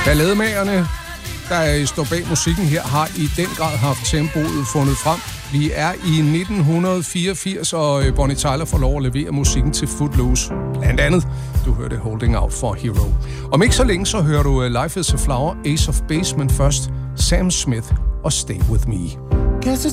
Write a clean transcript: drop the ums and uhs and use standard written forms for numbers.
Ballademagerne, der står bag musikken her, har i den grad haft tempoet fundet frem. Vi er i 1984, og Bonnie Tyler får lov at levere musikken til Footloose. Blandt andet, du hørte Holding Out for Hero. Om ikke så længe, så hører du Life is a Flower, Ace of Base, men først Sam Smith og Stay With Me. Guess it's